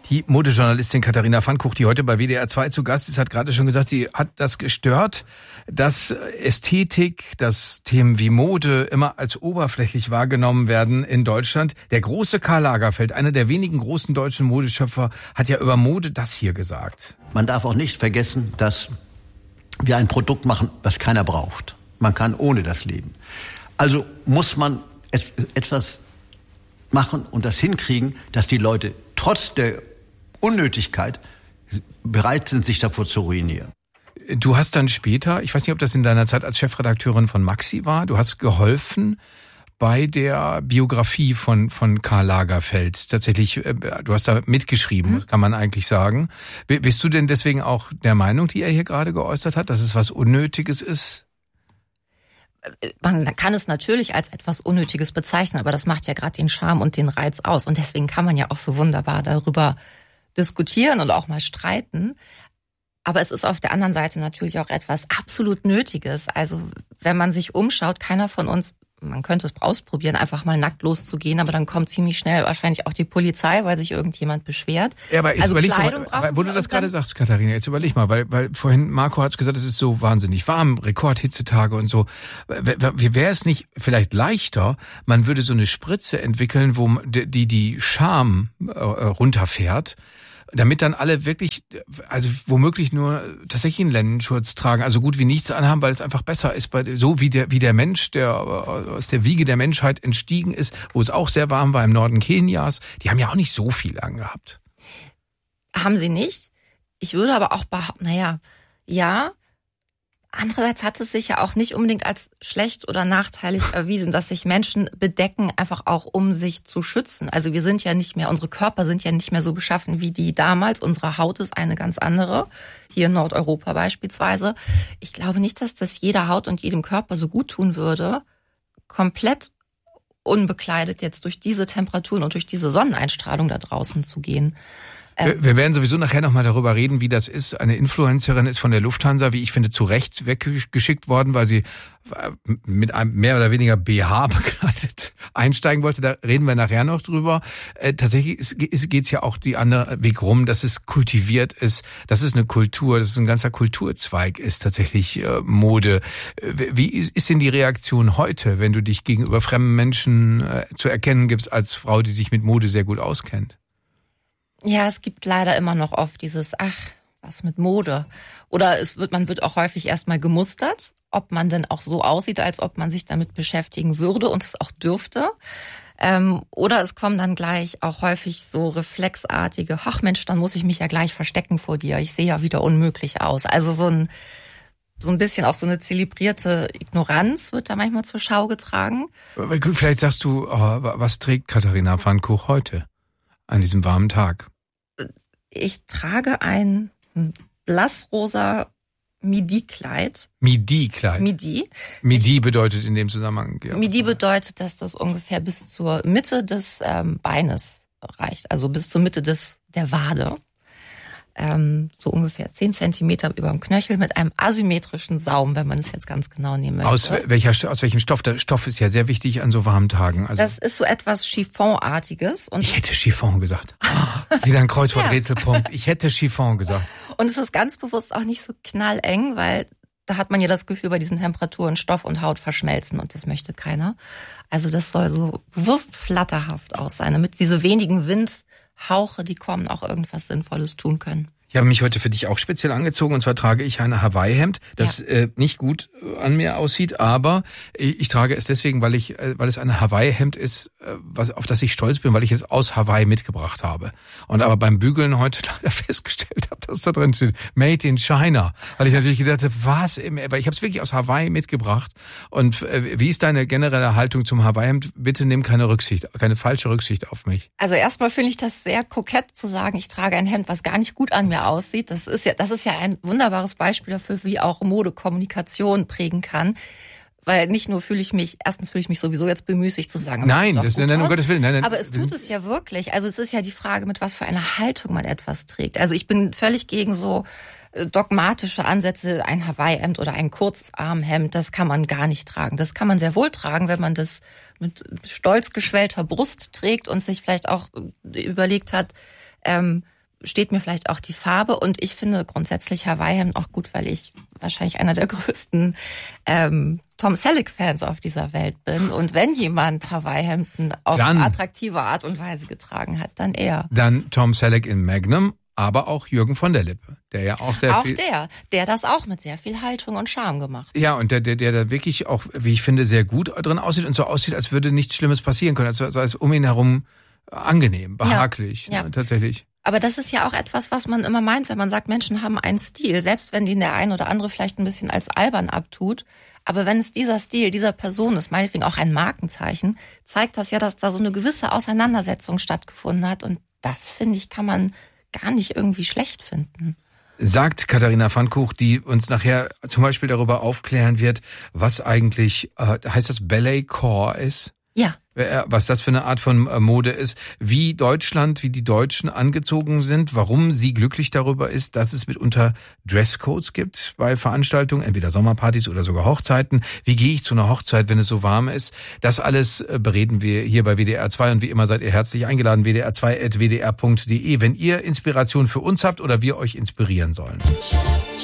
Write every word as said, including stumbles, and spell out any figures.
Die Modejournalistin Katharina Pfannkuch, die heute bei W D R zwei zu Gast ist, hat gerade schon gesagt, sie hat das gestört, dass Ästhetik, dass Themen wie Mode immer als oberflächlich wahrgenommen werden in Deutschland. Der große Karl Lagerfeld, einer der wenigen großen deutschen Modeschöpfer, hat ja über Mode das hier gesagt. Man darf auch nicht vergessen, dass wir ein Produkt machen, das keiner braucht. Man kann ohne das leben. Also muss man et- etwas machen und das hinkriegen, dass die Leute trotz der Unnötigkeit bereit sind, sich davor zu ruinieren. Du hast dann später, ich weiß nicht, ob das in deiner Zeit als Chefredakteurin von Maxi war, du hast geholfen bei der Biografie von von Karl Lagerfeld. Tatsächlich, du hast da mitgeschrieben, mhm. kann man eigentlich sagen. Bist du denn deswegen auch der Meinung, die er hier gerade geäußert hat, dass es was Unnötiges ist? Man kann es natürlich als etwas Unnötiges bezeichnen, aber das macht ja gerade den Charme und den Reiz aus. Und deswegen kann man ja auch so wunderbar darüber diskutieren und auch mal streiten. Aber es ist auf der anderen Seite natürlich auch etwas absolut Nötiges. Also wenn man sich umschaut, keiner von uns, man könnte es ausprobieren, einfach mal nackt loszugehen, aber dann kommt ziemlich schnell wahrscheinlich auch die Polizei, weil sich irgendjemand beschwert. Ja, aber jetzt also überleg Kleidung mal, weil, wo du das gerade sagst, Katharina, jetzt überleg mal, weil, weil vorhin Marco hat's gesagt, es ist so wahnsinnig warm, Rekordhitzetage und so. Wäre es nicht vielleicht leichter, man würde so eine Spritze entwickeln, wo die die Scham äh, runterfährt, damit dann alle wirklich, also womöglich nur tatsächlich einen Lendenschutz tragen, also gut wie nichts anhaben, weil es einfach besser ist, bei, so wie der wie der Mensch, der aus der Wiege der Menschheit entstiegen ist, wo es auch sehr warm war im Norden Kenias, die haben ja auch nicht so viel angehabt. Haben sie nicht? Ich würde aber auch behaupten, naja, ja. Andererseits hat es sich ja auch nicht unbedingt als schlecht oder nachteilig erwiesen, dass sich Menschen bedecken, einfach auch um sich zu schützen. Also wir sind ja nicht mehr, unsere Körper sind ja nicht mehr so beschaffen wie die damals. Unsere Haut ist eine ganz andere, hier in Nordeuropa beispielsweise. Ich glaube nicht, dass das jeder Haut und jedem Körper so gut tun würde, komplett unbekleidet jetzt durch diese Temperaturen und durch diese Sonneneinstrahlung da draußen zu gehen. Wir, wir werden sowieso nachher nochmal darüber reden, wie das ist. Eine Influencerin ist von der Lufthansa, wie ich finde, zu Recht weggeschickt worden, weil sie mit einem mehr oder weniger B H bekleidet einsteigen wollte. Da reden wir nachher noch drüber. Äh, tatsächlich geht es ja auch die andere Weg rum, dass es kultiviert ist, dass es eine Kultur, dass es ein ganzer Kulturzweig ist, tatsächlich äh, Mode. Wie ist, ist denn die Reaktion heute, wenn du dich gegenüber fremden Menschen äh, zu erkennen gibst als Frau, die sich mit Mode sehr gut auskennt? Ja, es gibt leider immer noch oft dieses, ach, was mit Mode. Oder es wird, man wird auch häufig erstmal gemustert, ob man denn auch so aussieht, als ob man sich damit beschäftigen würde und es auch dürfte. Ähm, oder es kommen dann gleich auch häufig so reflexartige, ach Mensch, dann muss ich mich ja gleich verstecken vor dir. Ich sehe ja wieder unmöglich aus. Also so ein, so ein bisschen auch so eine zelebrierte Ignoranz wird da manchmal zur Schau getragen. Vielleicht sagst du, oh, was trägt Katharina Pfannkuch heute an diesem warmen Tag? Ich trage ein blassrosa Midi-Kleid. Midi-Kleid? Midi. Midi ich, bedeutet in dem Zusammenhang? Ja. Midi bedeutet, dass das ungefähr bis zur Mitte des ähm, Beines reicht. Also bis zur Mitte des der Wade. Ähm, so ungefähr zehn Zentimeter über dem Knöchel mit einem asymmetrischen Saum, wenn man es jetzt ganz genau nehmen möchte. Aus, welcher, aus welchem Stoff? Der Stoff ist ja sehr wichtig an so warmen Tagen. Also das ist so etwas Chiffonartiges. Und ich hätte Chiffon gesagt. Wieder ein Kreuzworträtselpunkt. Ich hätte Chiffon gesagt. Und es ist ganz bewusst auch nicht so knalleng, weil da hat man ja das Gefühl, bei diesen Temperaturen Stoff und Haut verschmelzen und das möchte keiner. Also das soll so bewusst flatterhaft aus sein, damit diese wenigen Windhauche, die kommen, auch irgendwas Sinnvolles tun können. Ich habe mich heute für dich auch speziell angezogen, und zwar trage ich ein Hawaii-Hemd, das ja. äh, nicht gut an mir aussieht, aber ich trage es deswegen, weil ich, äh, weil es ein Hawaii-Hemd ist, äh, was, auf das ich stolz bin, weil ich es aus Hawaii mitgebracht habe. Und aber beim Bügeln heute leider festgestellt habe, dass da drin steht Made in China, weil ich natürlich gedacht habe, was, im, aber ich habe es wirklich aus Hawaii mitgebracht. Und äh, wie ist deine generelle Haltung zum Hawaii-Hemd? Bitte nimm keine Rücksicht, keine falsche Rücksicht auf mich. Also erstmal finde ich das sehr kokett zu sagen, ich trage ein Hemd, was gar nicht gut an mir aussieht. Das ist ja, das ist ja ein wunderbares Beispiel dafür, wie auch Mode Kommunikation prägen kann. Weil nicht nur fühle ich mich, erstens fühle ich mich sowieso jetzt bemüßigt zu sagen. Nein, das ist nein, um Gottes Willen. Nein, nein, aber es tut es ja wirklich. Also es ist ja die Frage, mit was für einer Haltung man etwas trägt. Also ich bin völlig gegen so dogmatische Ansätze, ein Hawaii-Hemd oder ein Kurzarmhemd, das kann man gar nicht tragen. Das kann man sehr wohl tragen, wenn man das mit stolz geschwellter Brust trägt und sich vielleicht auch überlegt hat, ähm, steht mir vielleicht auch die Farbe und ich finde grundsätzlich Hawaii-Hemden auch gut, weil ich wahrscheinlich einer der größten ähm, Tom Selleck-Fans auf dieser Welt bin. Und wenn jemand Hawaii-Hemden auf dann, attraktive Art und Weise getragen hat, dann er. Dann Tom Selleck in Magnum, aber auch Jürgen von der Lippe, der ja auch sehr auch viel... Auch der, der das auch mit sehr viel Haltung und Charme gemacht hat. Ja, und der, der, der da wirklich auch, wie ich finde, sehr gut drin aussieht und so aussieht, als würde nichts Schlimmes passieren können, als sei es um ihn herum angenehm, behaglich, ja, ja. Ne, tatsächlich. Aber das ist ja auch etwas, was man immer meint, wenn man sagt, Menschen haben einen Stil, selbst wenn den der ein oder andere vielleicht ein bisschen als albern abtut. Aber wenn es dieser Stil, dieser Person ist, meinetwegen auch ein Markenzeichen, zeigt das ja, dass da so eine gewisse Auseinandersetzung stattgefunden hat. Und das, finde ich, kann man gar nicht irgendwie schlecht finden. Sagt Katharina Pfannkuch, die uns nachher zum Beispiel darüber aufklären wird, was eigentlich, äh, heißt das Ballet-Core ist? Ja. Was das für eine Art von Mode ist, wie Deutschland, wie die Deutschen angezogen sind, warum sie glücklich darüber ist, dass es mitunter Dresscodes gibt bei Veranstaltungen, entweder Sommerpartys oder sogar Hochzeiten. Wie gehe ich zu einer Hochzeit, wenn es so warm ist? Das alles bereden wir hier bei W D R zwei und wie immer seid ihr herzlich eingeladen, w d r zwei at w d r punkt d e, wenn ihr Inspiration für uns habt oder wir euch inspirieren sollen.